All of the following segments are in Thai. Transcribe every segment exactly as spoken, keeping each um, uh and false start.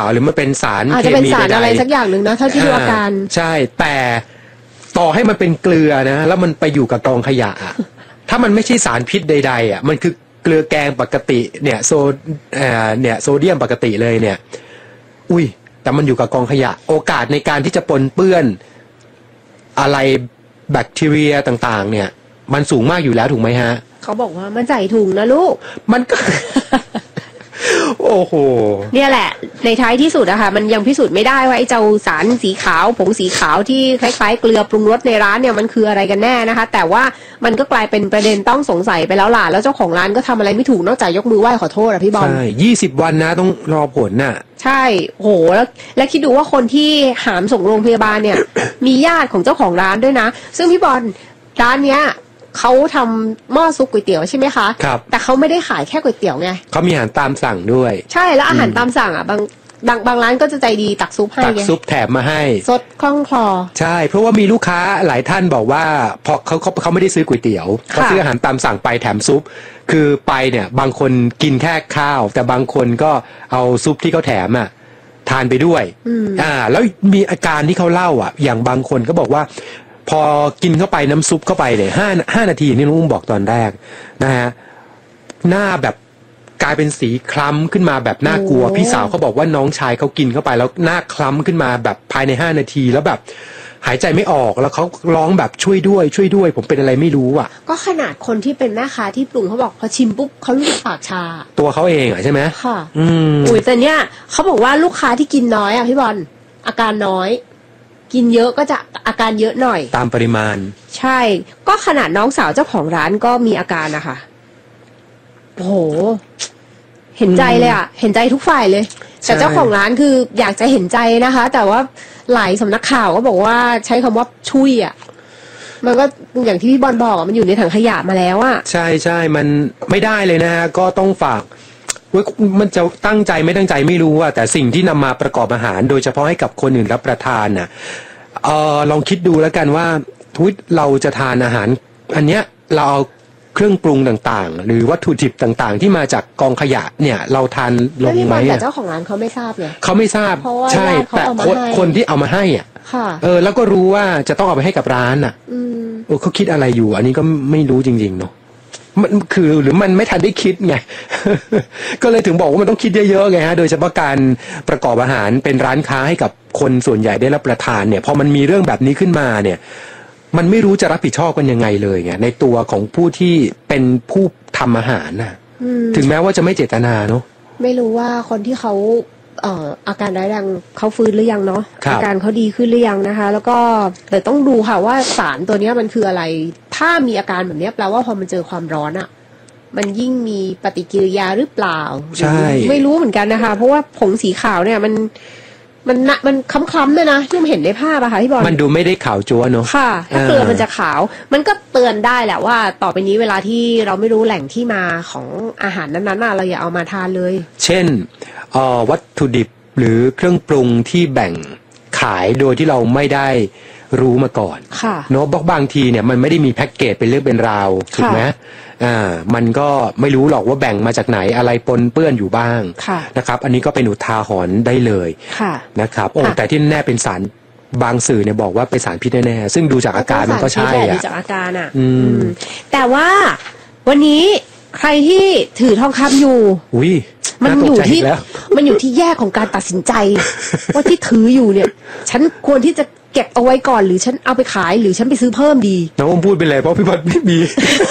หรือมันเป็นสารอาจจะเป็นสารอะไรสักอย่างหนึ่งนะเท่าที่ดูอาการใช่แต่ต่อให้มันเป็นเกลือนะแล้วมันไปอยู่กับกองขยะถ้ามันไม่ใช่สารพิษใดๆอ่ะมันคือเกลือแกงปกติเนี่ยโซเอ่อเนี่ยโซเดียมปกติเลยเนี่ยอุ้ยแต่มันอยู่กับกองขยะโอกาสในการที่จะปนเปื้อนอะไรแบคทีเรียต่างๆเนี่ยมันสูงมากอยู่แล้วถูกไหมฮะเขาบอกว่ามันใส่ถุงนะลูกมันก็ โอ้โหเนี่ยแหละในท้ายที่สุดอะค่ะมันยังพิสูจน์ไม่ได้ว่าไอ้เจ้าสารสีขาวผงสีขาวที่คล้ายๆเกลือปรุงรสในร้านเนี่ยมันคืออะไรกันแน่นะคะแต่ว่ามันก็กลายเป็นประเด็นต้องสงสัยไปแล้วล่ะแล้วเจ้าของร้านก็ทำอะไรไม่ถูกนอกจากยกมือไหว้ขอโทษอะพี่บอลใช่ยี่สิบวันนะต้องรอผลน่ะใช่โหแล้วแล้วคิดดูว่าคนที่หามส่งโรงพยาบาลเนี่ย มีญาติของเจ้าของร้านด้วยนะซึ่งพี่บอลร้านเนี้ยเขาทำหม้อซุปก๋วยเตี๋ยวใช่ไหมคะครับแต่เขาไม่ได้ขายแค่ก๋วยเตี๋ยวไงเขามีอาหารตามสั่งด้วยใช่แล้วอาหารตามสั่งอ่ะบางบางบางร้านก็จะใจดีตักซุปให้ตักซุปแถมมาให้สดคล่องคลอใช่เพราะว่ามีลูกค้าหลายท่านบอกว่าพอเขาเขาเขาไม่ได้ซื้อก๋วยเตี๋ยวเขาซื้ออาหารตามสั่งไปแถมซุปคือไปเนี่ยบางคนกินแค่ข้าวแต่บางคนก็เอาซุปที่เขาแถมอ่ะทานไปด้วยอ่าแล้วมีอาการที่เขาเล่าอ่ะอย่างบางคนก็บอกว่าพอกินเข้าไปน้ำซุปเข้าไปเนี่ยห้าห้านาทีนี่ลุงบอกตอนแรกนะฮะหน้าแบบกลายเป็นสีคล้ำขึ้นมาแบบน่ากลัวพี่สาวเขาบอกว่าน้องชายเขากินเข้าไปแล้วหน้าคล้ำขึ้นมาแบบภายในห้านาทีแล้วแบบหายใจไม่ออกแล้วเขาร้องแบบช่วยด้วยช่วยด้วยผมเป็นอะไรไม่รู้อ่ะก็ขนาดคนที่เป็นแม่ค้าที่ปรุงเขาบอกพอชิมปุ๊บเขารู้สึกปากชาตัวเขาเองอ่ะใช่ไหมค่ะอืมอุ้ยแต่เนี้ยเขาบอกว่าลูกค้าที่กินน้อยอ่ะพี่บอลอาการน้อยกินเยอะก็จะอาการเยอะหน่อยตามปริมาณใช่ก็ขนาดน้องสาวเจ้าของร้านก็มีอาการนะคะโอ้โหเห็นใจเลยอ่ะเห็นใจทุกฝ่ายเลยแต่เจ้าของร้านคืออยากจะเห็นใจนะคะแต่ว่าหลายสำนักข่าวก็บอกว่าใช้คำว่าชุยอ่ะมันก็อย่างที่พี่บอลบอกมันอยู่ในถังขยะมาแล้วอ่ะใช่ใช่มันไม่ได้เลยนะฮะก็ต้องฝากมันจะตั้งใจไม่ตั้งใจไม่รู้อะแต่สิ่งที่นำมาประกอบอาหารโดยเฉพาะให้กับคนอื่นรับประทานน่ะเออลองคิดดูแล้วกันว่าทุกเราจะทานอาหารอันเนี้ยเราเอาเครื่องปรุงต่างๆหรือวัตถุดิบต่างๆที่มาจากกองขยะเนี่ยเราทานลงไหมแต่เจ้าของร้านเขาไม่ทราบเลยเขาไม่ทราบใช่แต่คนคนที่เอามาให้อ่ะเออแล้วก็รู้ว่าจะต้องเอาไปให้กับร้านอ่ะโอ้เขาคิดอะไรอยู่อันนี้ก็ไม่รู้จริงๆเนาะมันคือหรือมันไม่ทันได้คิดไง ก็เลยถึงบอกว่ามันต้องคิดเยอะๆไงฮะโดยเฉพาะการประกอบอาหารเป็นร้านค้าให้กับคนส่วนใหญ่ได้รับประทานเนี่ยพอมันมีเรื่องแบบนี้ขึ้นมาเนี่ยมันไม่รู้จะรับผิดชอบกันยังไงเลยไงในตัวของผู้ที่เป็นผู้ทำอาหารน่ะถึงแม้ว่าจะไม่เจตนาเนาะไม่รู้ว่าคนที่เขาเอ่ออาการร้ายแรงเขาฟื้นหรือยังเนาะอาการเขาดีขึ้นหรือยังนะคะแล้วก็แต่ต้องดูค่ะว่าสารตัวนี้มันคืออะไรถ้ามีอาการแบบนี้แปลว่าพอมันเจอความร้อนอ่ะมันยิ่งมีปฏิกิริยาหรือเปล่าใช่ไม่รู้เหมือนกันนะคะเพราะว่าผงสีขาวเนี่ยมันมันมันคล้ำๆด้วยนะที่ผมเห็นในภาพอะค่ะพี่บอลมันดูไม่ได้ขาวจั๊วเนาะค่ะถ้าเกลือมันจะขาวมันก็เตือนได้แหละว่าต่อไปนี้เวลาที่เราไม่รู้แหล่งที่มาของอาหารนั้นๆเราอย่าเอามาทานเลยเช่นวัตถุดิบหรือเครื่องปรุงที่แบ่งขายโดยที่เราไม่ได้รู้มาก่อนเนาะบางทีเนี่ยมันไม่ได้มีแพ็กเกจเป็นเรื่องเป็นราวถูกไหมอ่ามันก็ไม่รู้หรอกว่าแบ่งมาจากไหนอะไรปนเปื้อนอยู่บ้างนะครับอันนี้ก็เป็นอุทาหรณ์ได้เลยนะครับโอ้แต่ที่แน่เป็นสารบางสื่อเนี่ยบอกว่าเป็นสารพิษแน่ๆซึ่งดูจากอาการมันก็ใช่อะดูจากอาการอ่ะแต่ว่าวันนี้ใครที่ถือทองคำอยู่อุ้ยมันอยู่ที่มันอยู่ที่แยกของการตัดสินใจว่าที่ถืออยู่เนี่ยฉันควรที่จะเก็บเอาไว้ก่อนหรือฉันเอาไปขายหรือฉันไปซื้อเพิ่มดีน้องอมพูดไปเลยเพราะพี่บอลไม่มี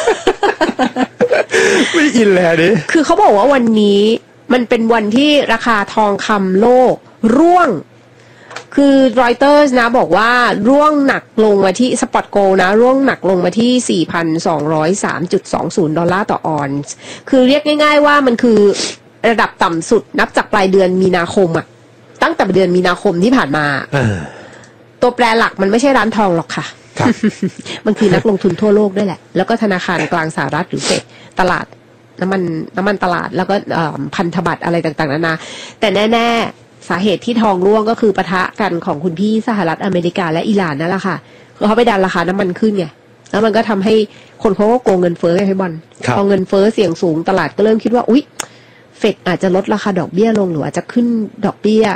ไม่อินแล้วดิคือเขาบอกว่าวันนี้มันเป็นวันที่ราคาทองคำโลกร่วงคือรอยเตอร์สนะบอกว่าร่วงหนักลงมาที่สปอตโกลนะร่วงหนักลงมาที่ สี่พันสองร้อยสามจุดสองศูนย์ ดอลลาร์ต่อออนซ์คือเรียกง่ายๆว่ามันคือระดับต่ำสุดนับจากปลายเดือนมีนาคมอะตั้งแต่เดือนมีนาคมที่ผ่านมาตัวแปรหลักมันไม่ใช่ร้านทองหรอกค่ะ มันคือนักลงทุนทั่วโลกด้วยแหละแล้วก็ธนาคารกลางสหรัฐหรือเฟดตลาดน้ำมันน้ำมันตลาดแล้วก็พันธบัตรอะไรต่างๆนานาแต่แน่ๆสาเหตุที่ทองร่วงก็คือปะทะกันของคุณพี่สหรัฐอเมริกาและอิหร่านนั่นแหละค่ะคือเขาไปดันราคาน้ำมันขึ้นไงแล้วมันก็ทำให้คนเขาก็โกงเงินเฟ้อไงพี่บอลพอเงินเฟ้อเสี่ยงสูงตลาดก็เริ่มคิดว่าอุ๊ยเฟดอาจจะลดราคาดอกเบี้ยลงหรืออาจจะขึ้นดอกเบี้ย